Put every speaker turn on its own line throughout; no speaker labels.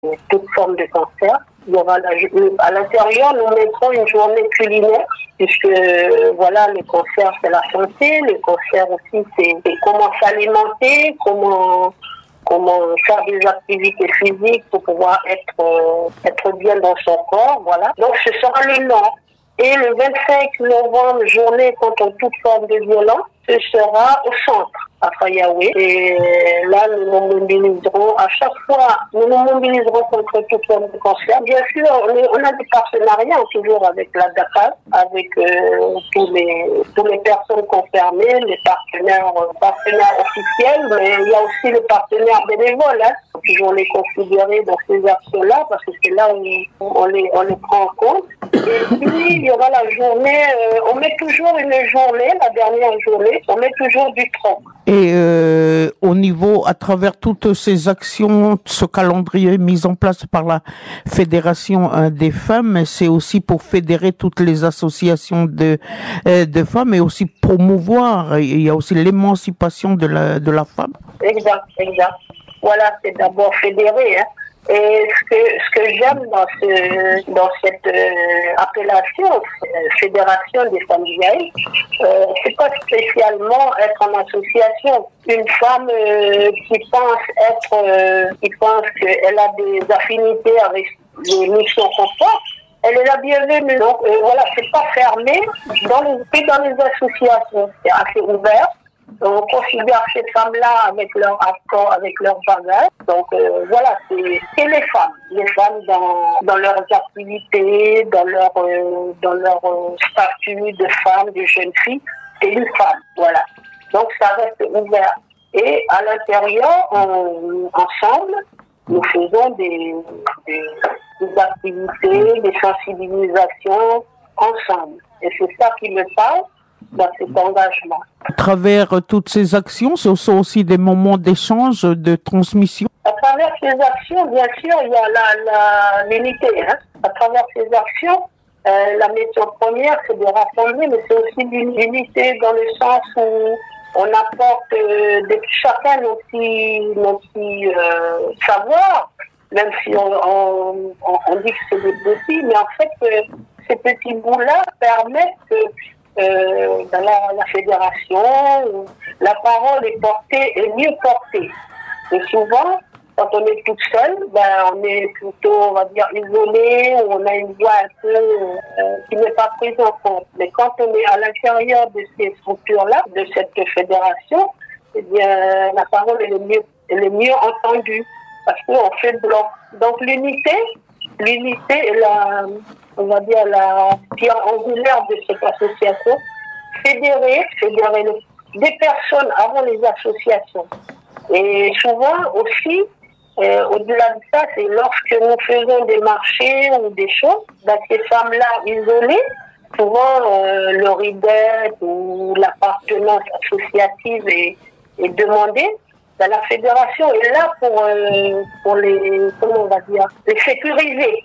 toute forme de cancer. Il y aura à l'intérieur, nous mettrons une journée culinaire, puisque voilà, le cancer c'est la santé, le cancer aussi c'est comment s'alimenter, comment faire des activités physiques pour pouvoir être bien dans son corps, voilà. Donc ce sera le nord. Et le 25 novembre, journée contre toute forme de violence, ce sera au centre, à Fayaoué. Et là, nous nous mobiliserons, à chaque fois, nous nous mobiliserons contre toute forme de cancer. Bien sûr, on a des partenariats toujours avec la DACA, avec tous les personnes concernées, les partenaires officiels, mais il y a aussi les partenaires bénévoles. Hein. Il faut toujours les considérer dans ces actions-là, parce que c'est là où on les prend en compte. Et puis, il y aura la journée, on met toujours une journée, la dernière journée, on met toujours du tronc.
Et au niveau, à travers toutes ces actions, ce calendrier mis en place par la Fédération des femmes, c'est aussi pour fédérer toutes les associations de femmes et aussi promouvoir, il y a aussi l'émancipation de la femme.
Exact. Voilà, c'est d'abord fédérer, hein. Et ce que j'aime dans cette appellation Fédération des femmes vieilles, c'est pas spécialement être en association. Une femme qui pense qu'elle a des affinités avec les missions qu'on porte, elle est la bienvenue. Donc voilà, c'est pas fermé dans les associations, c'est assez ouvert. On considère ces femmes-là avec leur accord, avec leur bagage. Donc voilà, c'est les femmes dans leurs activités, dans leur statut de femme, de jeune fille, c'est une femme, voilà. Donc ça reste ouvert. Et à l'intérieur, ensemble, nous faisons des activités, des sensibilisations ensemble. Et c'est ça qui me parle dans cet engagement.
À travers toutes ces actions, ce sont aussi des moments d'échange, de transmission.
À travers ces actions, bien sûr, il y a l'unité. Hein. À travers ces actions, la mission première, c'est de rassembler, mais c'est aussi l'unité dans le sens où on apporte chacun nos petits savoirs, même si on dit que c'est des petits, mais en fait, ces petits bouts-là permettent que dans la fédération, la parole est mieux portée. Et souvent, quand on est toute seule, on est plutôt, on va dire, isolé, ou on a une voix un peu qui n'est pas prise en compte. Mais quand on est à l'intérieur de ces structures-là, de cette fédération, eh bien, la parole est mieux entendue, parce qu'on fait bloc. Donc l'unité est on va dire la pierre angulaire de cette association. Fédérer des personnes avant les associations. Et souvent aussi, au-delà de ça, c'est lorsque nous faisons des marchés ou des choses, ces femmes-là isolées, souvent leur idée ou l'appartenance associative est demandée. La fédération est là pour les sécuriser.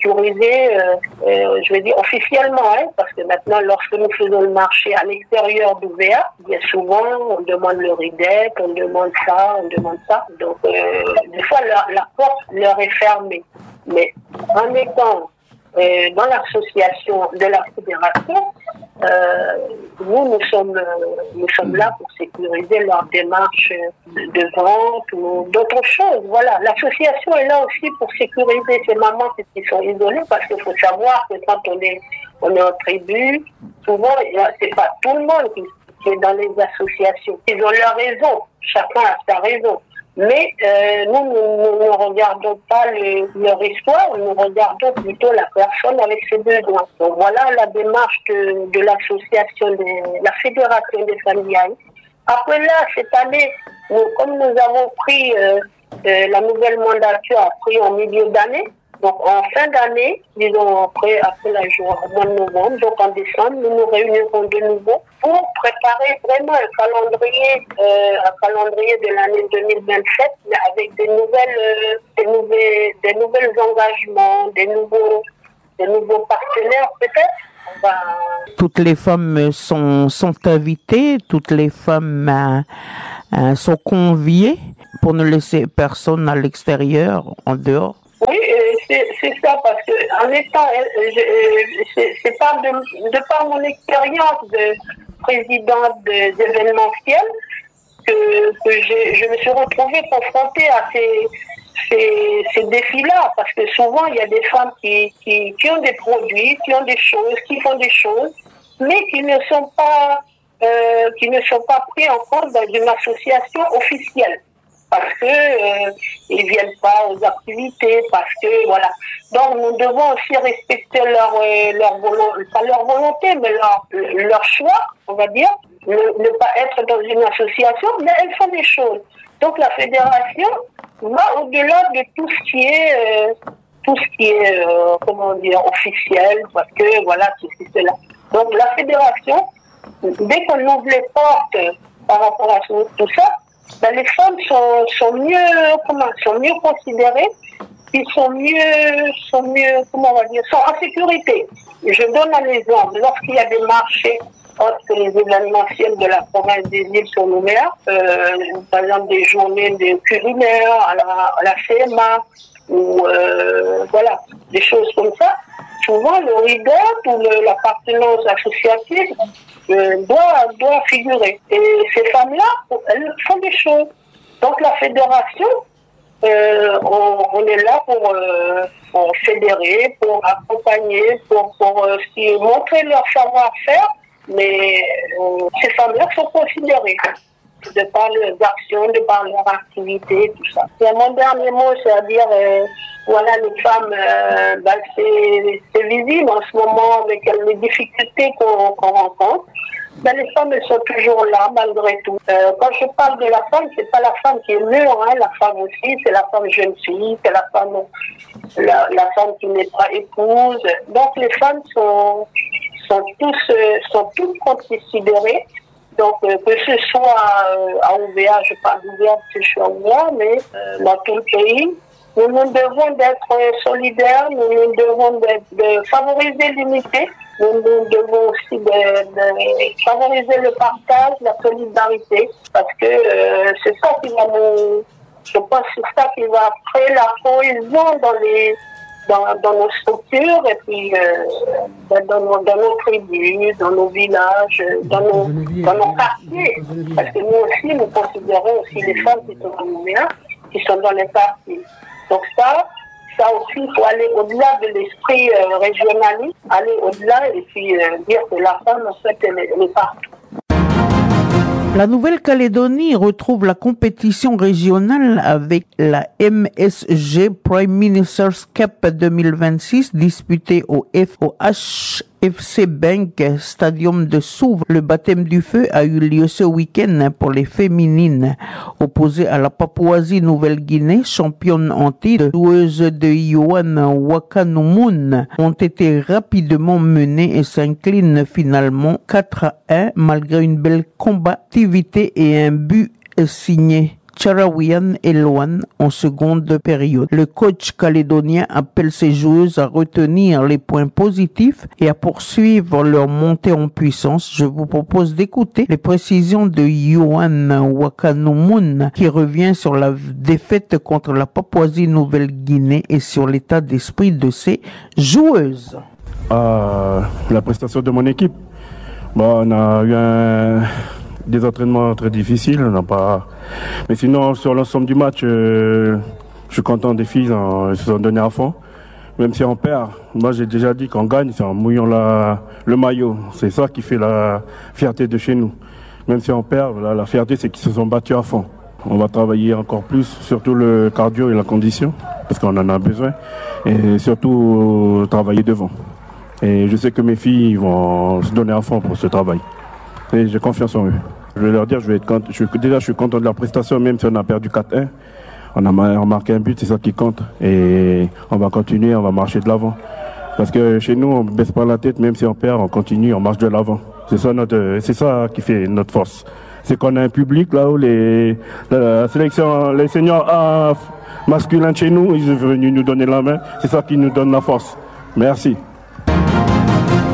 Je vais dire officiellement, hein, parce que maintenant, lorsque nous faisons le marché à l'extérieur d'UVA, bien souvent, on demande le RIDEC, on demande ça. Donc, des fois, la porte leur est fermée. Mais en étant dans l'association de la fédération, nous sommes là pour sécuriser leur démarche de vente ou d'autres choses. Voilà, l'association est là aussi pour sécuriser ces mamans qui sont isolées, parce qu'il faut savoir que quand on est en tribu, souvent c'est pas tout le monde qui est dans les associations. Ils ont leur raison, chacun a sa raison. Mais nous ne regardons pas leur histoire, nous regardons plutôt la personne avec ses besoins. Donc voilà la démarche de l'association, de la Fédération des familles. Après là, cette année, comme nous avons pris, la nouvelle mandature a pris en milieu d'année, donc en fin d'année, disons après au mois de novembre, donc en décembre, nous nous réunirons de nouveau pour préparer vraiment un calendrier de l'année 2027, mais avec des nouvelles engagements, des nouveaux partenaires peut-être.
Toutes les femmes sont invitées, toutes les femmes sont conviées pour ne laisser personne à l'extérieur, en dehors.
c'est ça, parce que en étant, c'est pas de par mon expérience de présidente d'événementiel que je me suis retrouvée confrontée à ces défis-là, parce que souvent il y a des femmes qui ont des produits, qui ont des choses, qui font des choses, mais qui ne sont pas pris en compte dans une association officielle, parce que ils viennent pas aux activités, parce que voilà. Donc nous devons aussi respecter pas leur volonté, mais leur choix, on va dire, ne pas être dans une association, mais elles font des choses. Donc la fédération va au-delà de tout ce qui est comment dire, officiel, parce que voilà, c'est là. Donc la fédération, dès qu'on ouvre les portes par rapport à tout ça, ben les femmes sont mieux considérées, puis sont mieux, comment on va dire, sont en sécurité. Je donne un exemple. Lorsqu'il y a des marchés autres que les événementiels de la province des îles sur Nouméa, par exemple des journées de culinaires à la CMA, ou voilà, des choses comme ça, souvent le RIDOT ou l'appartenance associative doit figurer. Et ces femmes-là, elles font des choses. Donc la fédération, on est là pour fédérer, pour accompagner, pour montrer leur savoir-faire, mais ces femmes-là sont considérées de par leurs actions, de par leur activité, tout ça. Et mon dernier mot, c'est-à-dire, voilà, les femmes, c'est visible en ce moment avec les difficultés qu'on rencontre. Ben, les femmes, elles sont toujours là, malgré tout. Quand je parle de la femme, c'est pas la femme qui est mûre, hein, la femme aussi, c'est la femme jeune fille, c'est la femme qui n'est pas épouse. Donc, les femmes sont toutes considérées. Donc, que ce soit à OVA, je parle d'OVA parce que je suis à OVA, mais dans tout le pays, nous devons d'être solidaires, nous devons de favoriser l'unité, nous devons aussi de favoriser le partage, la solidarité, parce que c'est ça qui va je pense que c'est ça qui va créer la cohésion dans nos structures et puis dans nos tribus, dans nos villages, dans nos quartiers. Parce que nous aussi, nous considérons aussi les femmes qui sont dans Nouméa, qui sont dans les quartiers. Donc ça aussi, il faut aller au-delà de l'esprit régionaliste, aller au-delà et puis dire que la femme, en fait, elle est partout.
La Nouvelle-Calédonie retrouve la compétition régionale avec la MSG Prime Minister's Cup 2026 disputée au HFC Bank Stadium de Souvre. Le baptême du feu a eu lieu ce week-end pour les féminines. Opposées à la Papouasie-Nouvelle-Guinée, championne en titre, joueuses de Ioan Wakanumun ont été rapidement menées et s'inclinent finalement 4-1 malgré une belle combativité et un but signé Charawian Elwan en seconde période. Le coach calédonien appelle ses joueuses à retenir les points positifs et à poursuivre leur montée en puissance. Je vous propose d'écouter les précisions de Ioan Wakanumun qui revient sur la défaite contre la Papouasie-Nouvelle-Guinée et sur l'état d'esprit de ses joueuses.
La prestation de mon équipe, on a eu des entraînements très difficiles, mais sinon sur l'ensemble du match, je suis content des filles, elles se sont données à fond. Même si on perd, moi j'ai déjà dit qu'on gagne, c'est en mouillant le maillot. C'est ça qui fait la fierté de chez nous. Même si on perd, la fierté c'est qu'ils se sont battus à fond. On va travailler encore plus, surtout le cardio et la condition, parce qu'on en a besoin, et surtout travailler devant. Et je sais que mes filles vont se donner à fond pour ce travail. Et j'ai confiance en eux. Je vais leur dire, je suis content de leur prestation, même si on a perdu 4-1. On a marqué un but, c'est ça qui compte. Et on va continuer, on va marcher de l'avant. Parce que chez nous, on ne baisse pas la tête, même si on perd, on continue, on marche de l'avant. C'est ça qui fait notre force. C'est qu'on a un public là où la sélection, les seniors masculins de chez nous, ils sont venus nous donner la main. C'est ça qui nous donne la force. Merci.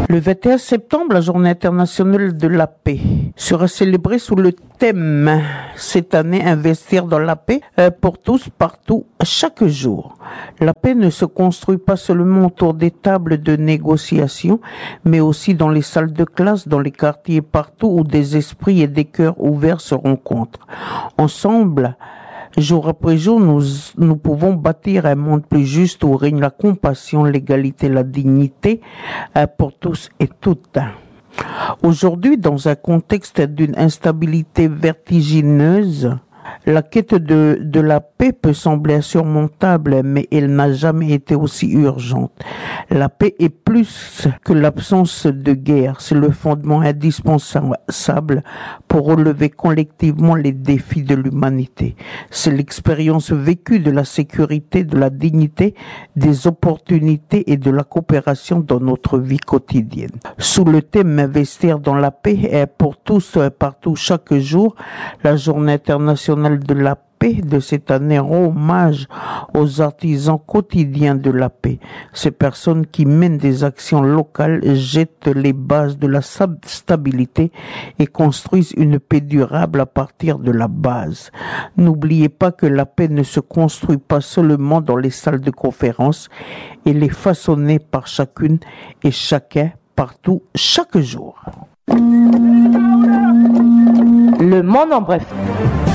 Le 21 septembre, la Journée internationale de la paix sera célébrée sous le thème cette année investir dans la paix pour tous, partout, chaque jour. La paix ne se construit pas seulement autour des tables de négociation, mais aussi dans les salles de classe, dans les quartiers, partout où des esprits et des cœurs ouverts se rencontrent. Ensemble, jour après jour, nous pouvons bâtir un monde plus juste où règne la compassion, l'égalité, la dignité pour tous et toutes. Aujourd'hui, dans un contexte d'une instabilité vertigineuse, la quête de la paix peut sembler insurmontable, mais elle n'a jamais été aussi urgente. La paix est plus que l'absence de guerre, c'est le fondement indispensable pour relever collectivement les défis de l'humanité. C'est l'expérience vécue de la sécurité, de la dignité, des opportunités et de la coopération dans notre vie quotidienne. Sous le thème investir dans la paix est pour tous, partout, chaque jour, la Journée internationale de la paix de cette année rend hommage aux artisans quotidiens de la paix. Ces personnes qui mènent des actions locales, jettent les bases de la stabilité et construisent une paix durable à partir de la base. N'oubliez pas que la paix ne se construit pas seulement dans les salles de conférence, elle est façonnée par chacune et chacun, partout, chaque jour.
Le monde en bref.